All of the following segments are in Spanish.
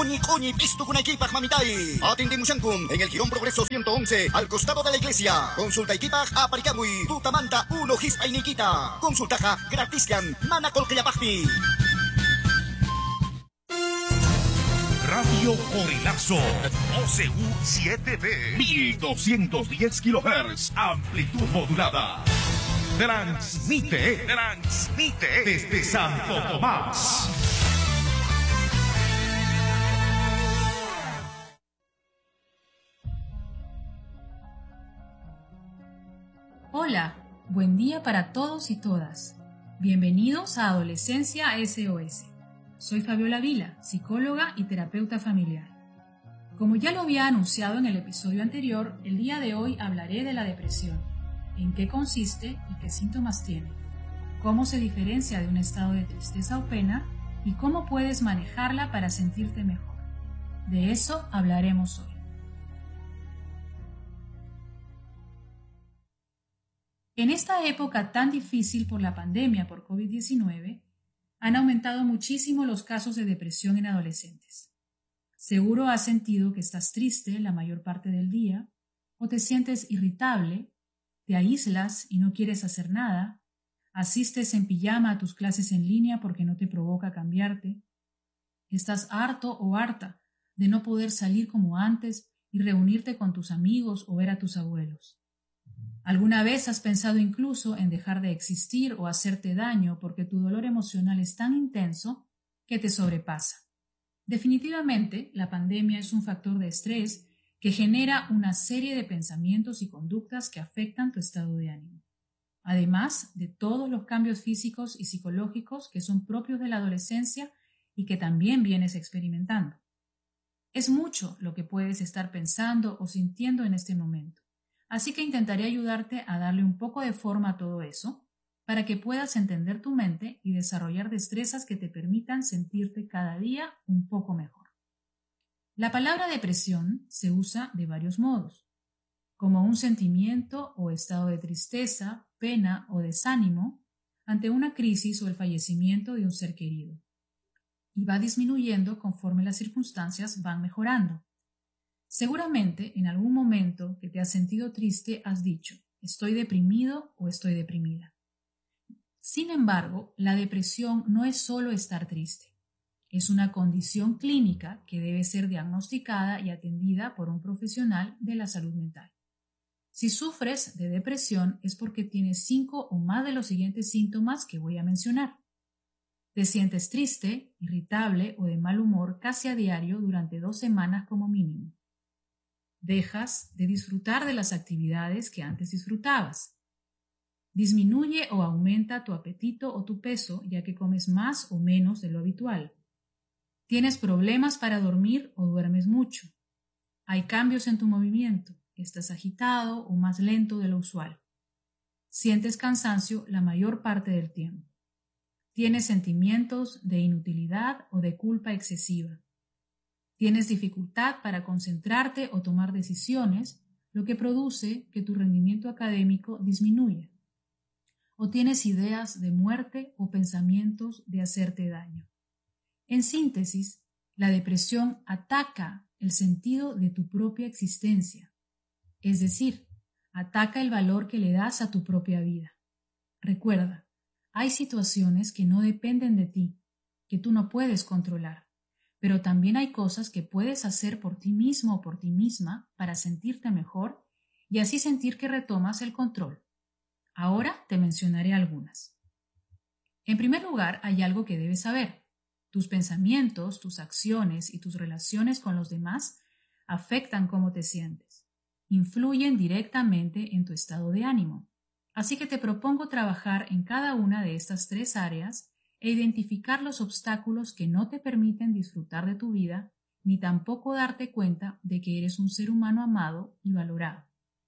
Kuñi, pisto con equipaj mamitay. Atendemos en el Girón Progreso 111, al costado de la iglesia. Consulta equipaj a Paricagui, Tutamanta, uno Hispa y Nikita. Consultaja gratisian, Manacol Clayapajpi. Radio Corilazo, OCU 7B, 1210 kHz, amplitud modulada. Transmite desde Santo Tomás. Hola, buen día para todos y todas. Bienvenidos a Adolescencia SOS. Soy Fabiola Vila, psicóloga y terapeuta familiar. Como ya lo había anunciado en el episodio anterior, el día de hoy hablaré de la depresión, en qué consiste y qué síntomas tiene, cómo se diferencia de un estado de tristeza o pena y cómo puedes manejarla para sentirte mejor. De eso hablaremos hoy. En esta época tan difícil por la pandemia por COVID-19, han aumentado muchísimo los casos de depresión en adolescentes. Seguro has sentido que estás triste la mayor parte del día, o te sientes irritable, te aíslas y no quieres hacer nada, asistes en pijama a tus clases en línea porque no te provoca cambiarte, estás harto o harta de no poder salir como antes y reunirte con tus amigos o ver a tus abuelos. ¿Alguna vez has pensado incluso en dejar de existir o hacerte daño porque tu dolor emocional es tan intenso que te sobrepasa? Definitivamente, la pandemia es un factor de estrés que genera una serie de pensamientos y conductas que afectan tu estado de ánimo, además de todos los cambios físicos y psicológicos que son propios de la adolescencia y que también vienes experimentando. Es mucho lo que puedes estar pensando o sintiendo en este momento. Así que intentaré ayudarte a darle un poco de forma a todo eso para que puedas entender tu mente y desarrollar destrezas que te permitan sentirte cada día un poco mejor. La palabra depresión se usa de varios modos, como un sentimiento o estado de tristeza, pena o desánimo ante una crisis o el fallecimiento de un ser querido, y va disminuyendo conforme las circunstancias van mejorando. Seguramente en algún momento que te has sentido triste has dicho, estoy deprimido o estoy deprimida. Sin embargo, la depresión no es solo estar triste. Es una condición clínica que debe ser diagnosticada y atendida por un profesional de la salud mental. Si sufres de depresión es porque tienes 5 o más de los siguientes síntomas que voy a mencionar. Te sientes triste, irritable o de mal humor casi a diario durante 2 semanas como mínimo. Dejas de disfrutar de las actividades que antes disfrutabas. Disminuye o aumenta tu apetito o tu peso ya que comes más o menos de lo habitual. Tienes problemas para dormir o duermes mucho. Hay cambios en tu movimiento. Estás agitado o más lento de lo usual. Sientes cansancio la mayor parte del tiempo. Tienes sentimientos de inutilidad o de culpa excesiva. Tienes dificultad para concentrarte o tomar decisiones, lo que produce que tu rendimiento académico disminuya. O tienes ideas de muerte o pensamientos de hacerte daño. En síntesis, la depresión ataca el sentido de tu propia existencia, es decir, ataca el valor que le das a tu propia vida. Recuerda, hay situaciones que no dependen de ti, que tú no puedes controlar. Pero también hay cosas que puedes hacer por ti mismo o por ti misma para sentirte mejor y así sentir que retomas el control. Ahora te mencionaré algunas. En primer lugar, hay algo que debes saber. Tus pensamientos, tus acciones y tus relaciones con los demás afectan cómo te sientes. Influyen directamente en tu estado de ánimo. Así que te propongo trabajar en cada una de estas 3 áreas e identificar los obstáculos que no te permiten disfrutar de tu vida, ni tampoco darte cuenta de que eres un ser humano amado y valorado.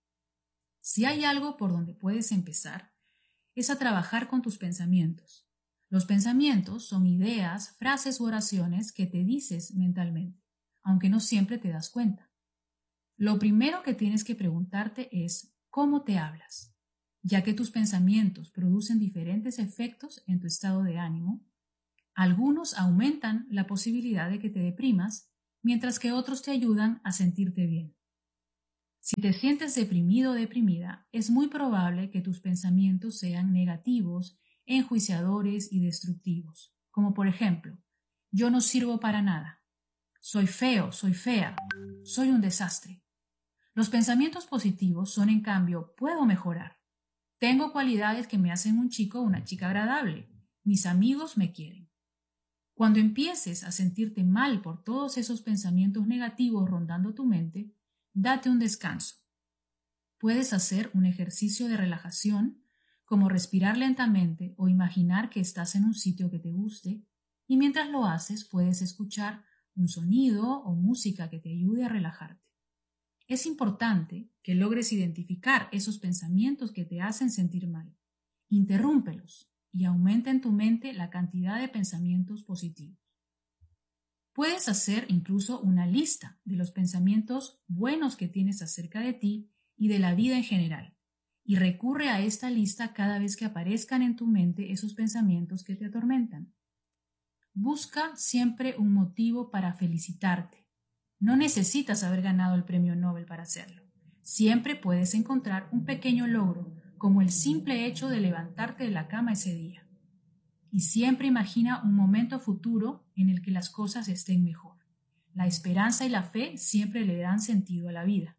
Si hay algo por donde puedes empezar, es a trabajar con tus pensamientos. Los pensamientos son ideas, frases u oraciones que te dices mentalmente, aunque no siempre te das cuenta. Lo primero que tienes que preguntarte es ¿cómo te hablas? Ya que tus pensamientos producen diferentes efectos en tu estado de ánimo, algunos aumentan la posibilidad de que te deprimas mientras que otros te ayudan a sentirte bien. Si te sientes deprimido o deprimida, es muy probable que tus pensamientos sean negativos, enjuiciadores y destructivos, como por ejemplo, yo no sirvo para nada, soy feo, soy fea, soy un desastre. Los pensamientos positivos son, en cambio, puedo mejorar. Tengo cualidades que me hacen un chico o una chica agradable. Mis amigos me quieren. Cuando empieces a sentirte mal por todos esos pensamientos negativos rondando tu mente, date un descanso. Puedes hacer un ejercicio de relajación, como respirar lentamente o imaginar que estás en un sitio que te guste, y mientras lo haces puedes escuchar un sonido o música que te ayude a relajarte. Es importante que logres identificar esos pensamientos que te hacen sentir mal. Interrúmpelos y aumenta en tu mente la cantidad de pensamientos positivos. Puedes hacer incluso una lista de los pensamientos buenos que tienes acerca de ti y de la vida en general, y recurre a esta lista cada vez que aparezcan en tu mente esos pensamientos que te atormentan. Busca siempre un motivo para felicitarte. No necesitas haber ganado el premio Nobel para hacerlo. Siempre puedes encontrar un pequeño logro, como el simple hecho de levantarte de la cama ese día. Y siempre imagina un momento futuro en el que las cosas estén mejor. La esperanza y la fe siempre le dan sentido a la vida.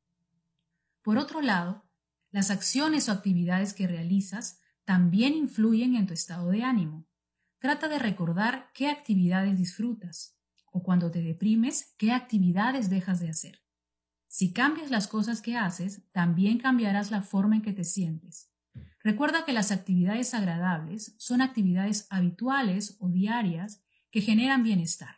Por otro lado, las acciones o actividades que realizas también influyen en tu estado de ánimo. Trata de recordar qué actividades disfrutas. O cuando te deprimes, ¿qué actividades dejas de hacer? Si cambias las cosas que haces, también cambiarás la forma en que te sientes. Recuerda que las actividades agradables son actividades habituales o diarias que generan bienestar.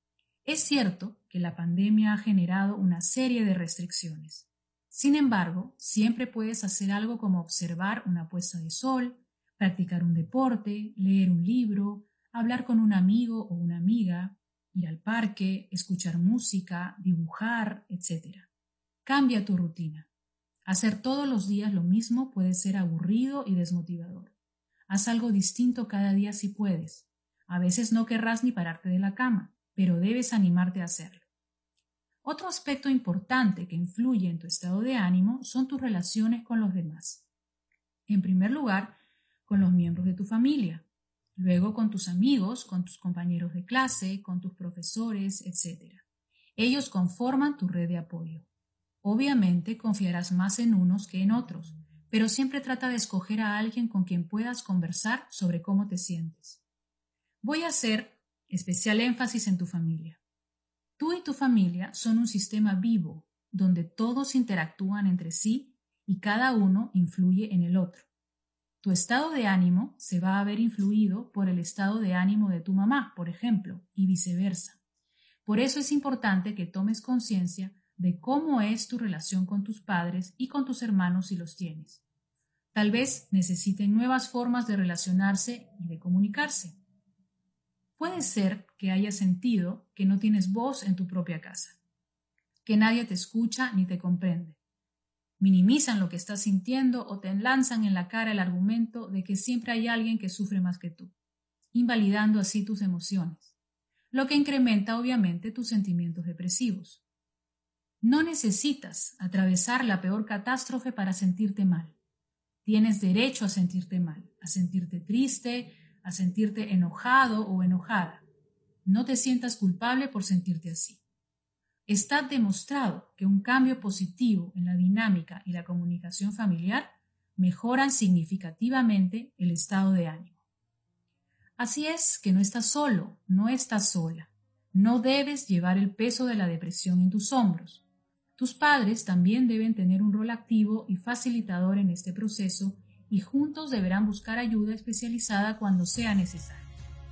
Es cierto que la pandemia ha generado una serie de restricciones. Sin embargo, siempre puedes hacer algo como observar una puesta de sol, practicar un deporte, leer un libro, hablar con un amigo o una amiga, ir al parque, escuchar música, dibujar, etc. Cambia tu rutina. Hacer todos los días lo mismo puede ser aburrido y desmotivador. Haz algo distinto cada día si puedes. A veces no querrás ni pararte de la cama, pero debes animarte a hacerlo. Otro aspecto importante que influye en tu estado de ánimo son tus relaciones con los demás. En primer lugar, con los miembros de tu familia. Luego con tus amigos, con tus compañeros de clase, con tus profesores, etc. Ellos conforman tu red de apoyo. Obviamente confiarás más en unos que en otros, pero siempre trata de escoger a alguien con quien puedas conversar sobre cómo te sientes. Voy a hacer especial énfasis en tu familia. Tú y tu familia son un sistema vivo, donde todos interactúan entre sí y cada uno influye en el otro. Tu estado de ánimo se va a ver influido por el estado de ánimo de tu mamá, por ejemplo, y viceversa. Por eso es importante que tomes conciencia de cómo es tu relación con tus padres y con tus hermanos si los tienes. Tal vez necesiten nuevas formas de relacionarse y de comunicarse. Puede ser que hayas sentido que no tienes voz en tu propia casa, que nadie te escucha ni te comprende. Minimizan lo que estás sintiendo o te lanzan en la cara el argumento de que siempre hay alguien que sufre más que tú, invalidando así tus emociones, lo que incrementa obviamente tus sentimientos depresivos. No necesitas atravesar la peor catástrofe para sentirte mal. Tienes derecho a sentirte mal, a sentirte triste, a sentirte enojado o enojada. No te sientas culpable por sentirte así. Está demostrado que un cambio positivo en la dinámica y la comunicación familiar mejoran significativamente el estado de ánimo. Así es que no estás solo, no estás sola. No debes llevar el peso de la depresión en tus hombros. Tus padres también deben tener un rol activo y facilitador en este proceso y juntos deberán buscar ayuda especializada cuando sea necesario.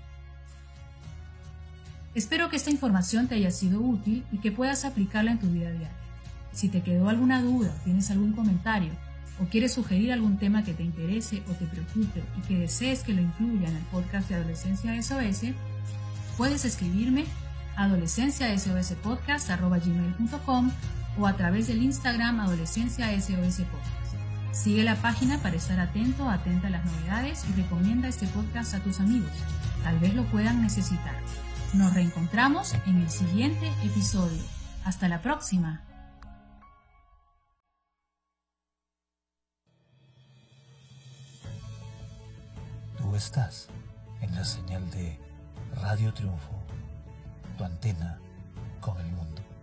Espero que esta información te haya sido útil y que puedas aplicarla en tu vida diaria. Si te quedó alguna duda, tienes algún comentario o quieres sugerir algún tema que te interese o te preocupe y que desees que lo incluya en el podcast de Adolescencia SOS, puedes escribirme a adolescenciasospodcast@gmail.com o a través del Instagram Adolescencia SOS Podcast. Sigue la página para estar atento o atenta a las novedades y recomienda este podcast a tus amigos. Tal vez lo puedan necesitar. Nos reencontramos en el siguiente episodio. Hasta la próxima. Tú estás en la señal de Radio Triunfo, tu antena con el mundo.